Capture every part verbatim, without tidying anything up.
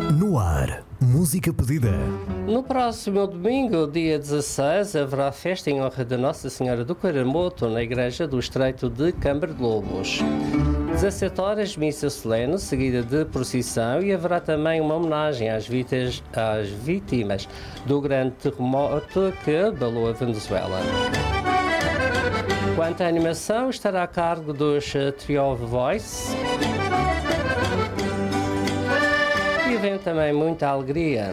No ar, música pedida. No próximo domingo, dia dezasseis, haverá festa em honra de Nossa Senhora do Quaramoto na Igreja do Estreito de Câmara de Lobos. dezassete horas, missa solene, seguida de procissão, e haverá também uma homenagem às, vitas, às vítimas do grande terremoto que abalou a Venezuela. Quanto à animação, estará a cargo dos Trio Voice. E vem também muita alegria.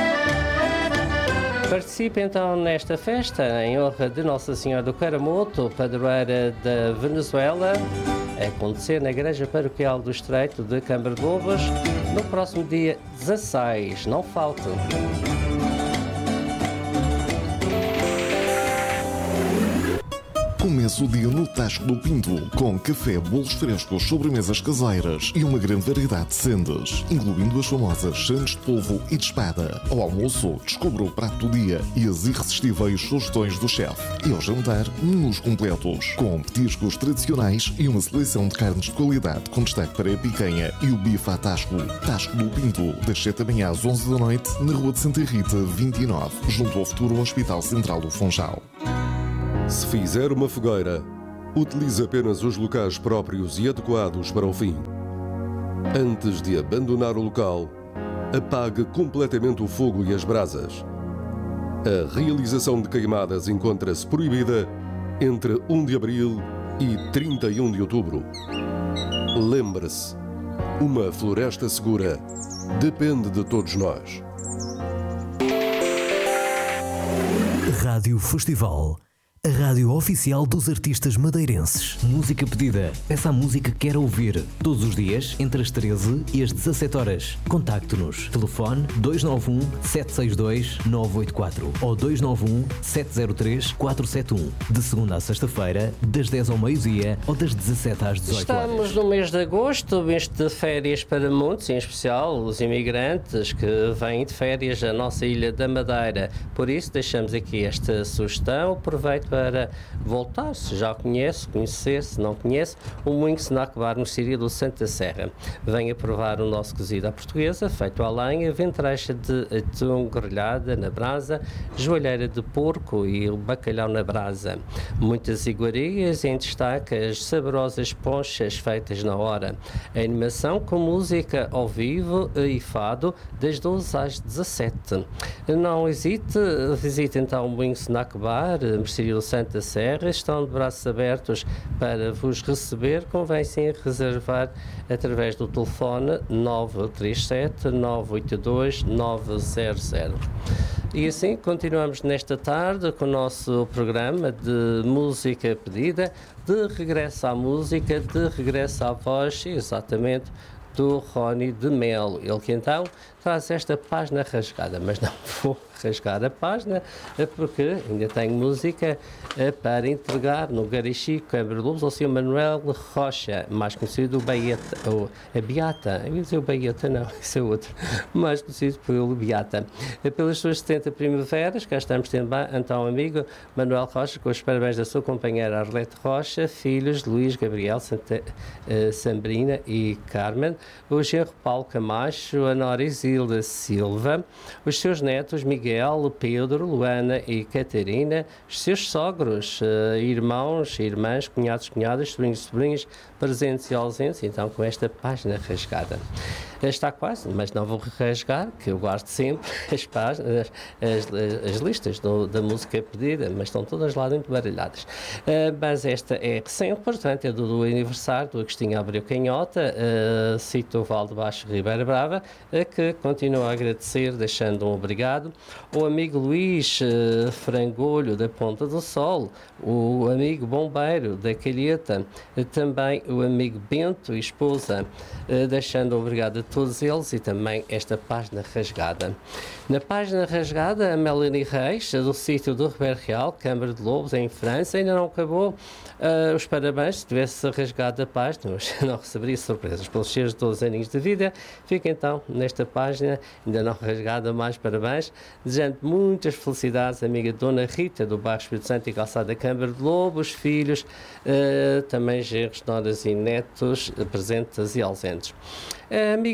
Participe então nesta festa em honra de Nossa Senhora do Quaramoto, padroeira da Venezuela, a acontecer na Igreja Paroquial do Estreito de Câmara de Lobos no próximo dia dezasseis. Não falte! Começa o dia no Tasco do Pinto, com café, bolos frescos, sobremesas caseiras e uma grande variedade de sendas, incluindo as famosas sandes de polvo e de espada. Ao almoço, descubra o prato do dia e as irresistíveis sugestões do chefe. E ao jantar, menus completos, com petiscos tradicionais e uma seleção de carnes de qualidade, com destaque para a picanha e o bife à Tasco. Tasco do Pinto, das sete da manhã às onze da noite, na Rua de Santa Rita, vinte e nove, junto ao futuro Hospital Central do Funchal. Se fizer uma fogueira, utilize apenas os locais próprios e adequados para o fim. Antes de abandonar o local, apague completamente o fogo e as brasas. A realização de queimadas encontra-se proibida entre primeiro de abril e trinta e um de outubro. Lembre-se, uma floresta segura depende de todos nós. Rádio Festival. A rádio oficial dos artistas madeirenses. Música pedida. Peça a música que quer ouvir. Todos os dias, entre as treze e as dezassete horas. Contacte-nos. Telefone dois nove um, sete seis dois, nove oito quatro ou dois nove um, sete zero três, quatro sete um. De segunda a sexta-feira, das dez ao meio-dia ou das dezassete às dezoito horas. Estamos no mês de agosto, mês de férias para muitos, em especial os imigrantes que vêm de férias à nossa ilha da Madeira. Por isso, deixamos aqui esta sugestão. Aproveito para voltar, se já conhece, conhecer, se não conhece, o Moinho Snack-Bar no Sírio do Santa Serra. Venha provar o nosso cozido à portuguesa, feito à lenha, ventrecha de atum grelhada na brasa, joelheira de porco e o bacalhau na brasa. Muitas iguarias, em destaque as saborosas ponchas feitas na hora. A animação com música ao vivo e fado das doze às dezassete. Não hesite, visite então o Moinho Snack-Bar, Mercearia Santa Serra, estão de braços abertos para vos receber. Convém sim reservar através do telefone nove três sete, nove oito dois, nove zero zero. E assim continuamos nesta tarde com o nosso programa de música pedida, de regresso à música, de regresso à voz, exatamente, do Rony de Melo. Ele que então traz esta página rasgada, mas não vou rasgar a página porque ainda tenho música para entregar no Garichico, Câmara de Lobos, ao senhor Manuel Rocha, mais conhecido o Baeta, ou a Beata, eu ia dizer o Baeta, não, isso é outro, mais conhecido pelo Beata. Pelas suas setenta primaveras, cá estamos também, então amigo Manuel Rocha, com os parabéns da sua companheira Arlete Rocha, filhos Luís, Gabriel, Santa, uh, Sambrina e Carmen, o genro Paulo Camacho, a Nora Isilda Silva, os seus netos Miguel, Pedro, Luana e Catarina, os seus sogros, uh, irmãos, irmãs, cunhados, cunhadas, sobrinhos, sobrinhas, presentes e ausentes, então com esta página rasgada. Está quase, mas não vou rasgar, que eu guardo sempre as páginas, as, as, as listas do, da música pedida, mas estão todas lá dentro baralhadas. Uh, mas esta é recente, portanto, é do, do aniversário do Agostinho Abreu Canhota, uh, cito o Val de Baixo Ribeira Brava, uh, que continuo a agradecer, deixando um obrigado. O amigo Luís uh, Frangolho, da Ponta do Sol, o amigo Bombeiro, da Calheta, uh, também o amigo Bento e esposa, uh, deixando um obrigado a todos eles, e também esta página rasgada. Na página rasgada, a Melanie Reis, do sítio do Ribeiro Real, Câmara de Lobos, em França, ainda não acabou uh, os parabéns. Se tivesse rasgado a página, não receberia surpresas. Pelos seus doze aninhos de vida, fica então nesta página, ainda não rasgada, mais parabéns. Desejando muitas felicidades, amiga Dona Rita, do bairro Espírito Santo e Calçada Câmara de Lobos, filhos, uh, também genros, noras e netos, presentes e ausentes. A amiga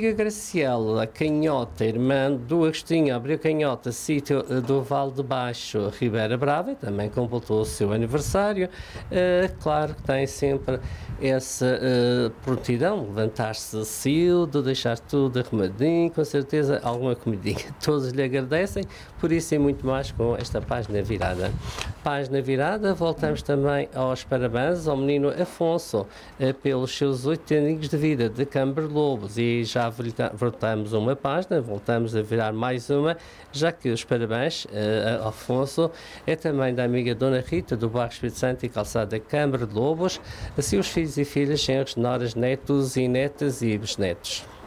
amiga Graciela Canhota, irmã do Agostinho Abreu Canhota, sítio do Vale de Baixo, Ribeira Brava, também completou o seu aniversário. Uh, claro que tem sempre essa uh, prontidão, levantar-se cedo, deixar tudo arrumadinho, com certeza alguma comidinha. Todos lhe agradecem, por isso e muito mais com esta página virada. Página virada, voltamos também aos parabéns ao menino Afonso, uh, pelos seus oito aninhos de vida de Câmara Lobos, e já voltamos uma página, voltamos a virar mais uma, já que os parabéns uh, a Afonso é também da amiga Dona Rita do bairro Espírito Santo e Calçada Câmara de Lobos, assim os filhos e filhas, senhores, noras, netos e netas e bisnetos.